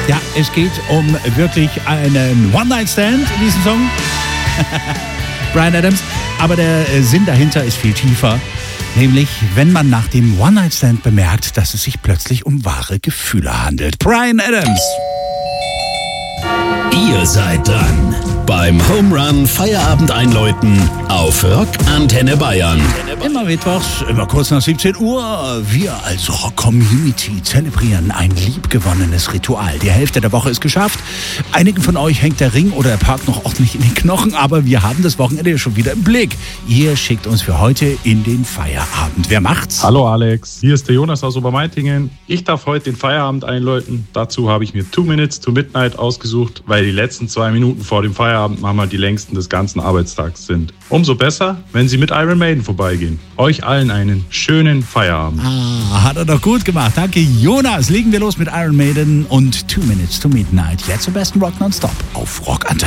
Ja, es geht um wirklich einen One-Night-Stand in diesem Song. Bryan Adams. Aber der Sinn dahinter ist viel tiefer. Nämlich, wenn man nach dem One-Night-Stand bemerkt, dass es sich plötzlich um wahre Gefühle handelt. Bryan Adams. Ihr seid dran beim Home Run Feierabend einläuten auf Rock Antenne Bayern. Immer mittwochs, immer kurz nach 17 Uhr. Wir als Rock-Community zelebrieren ein liebgewonnenes Ritual. Die Hälfte der Woche ist geschafft. Einigen von euch hängt der Ring oder der Park noch ordentlich in den Knochen, aber wir haben das Wochenende schon wieder im Blick. Ihr schickt uns für heute in den Feierabend. Wer macht's? Hallo Alex, hier ist der Jonas aus Obermeitingen. Ich darf heute den Feierabend einläuten. Dazu habe ich mir 2 Minutes to Midnight ausgesucht, weil die letzten 2 Minuten vor dem Feierabend manchmal die längsten des ganzen Arbeitstags sind. Umso besser, wenn Sie mit Iron Maiden vorbeigehen. Euch allen einen schönen Feierabend. Hat er doch gut gemacht. Danke, Jonas. Legen wir los mit Iron Maiden und 2 Minutes to Midnight. Jetzt zum besten Rock Nonstop auf Rock Antenne.